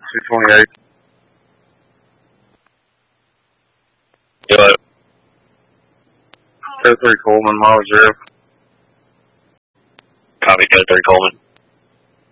228. Hello. 03 Coleman, mile 0. Copy, 03 Coleman.